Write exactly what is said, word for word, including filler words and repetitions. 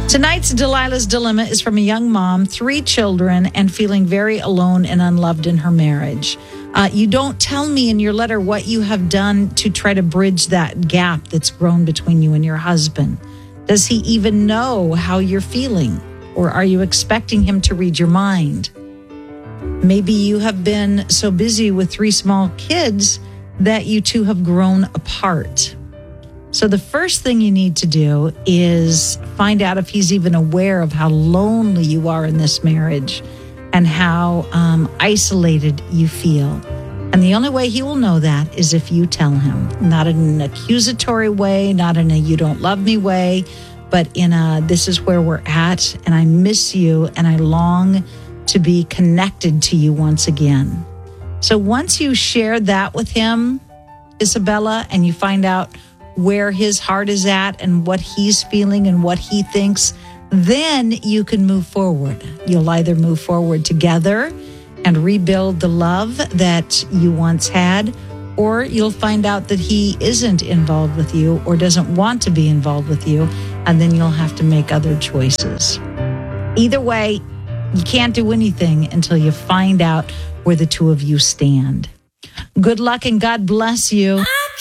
Tonight's Delilah's Dilemma is from a young mom, three children, and feeling very alone and unloved in her marriage. Uh, you don't tell me in your letter what you have done to try to bridge that gap that's grown between you and your husband. Does he even know how you're feeling? Or are you expecting him to read your mind? Maybe you have been so busy with three small kids that you two have grown apart. So the first thing you need to do is find out if he's even aware of how lonely you are in this marriage and how um, isolated you feel. And the only way he will know that is if you tell him, not in an accusatory way, not in a you don't love me way, but in a this is where we're at and I miss you and I long to be connected to you once again. So once you share that with him, Isabella, and you find out where his heart is at and what he's feeling and what he thinks, then you can move forward. You'll either move forward together and rebuild the love that you once had, or you'll find out that he isn't involved with you or doesn't want to be involved with you, and then you'll have to make other choices. Either way, you can't do anything until you find out where the two of you stand. Good luck and God bless you.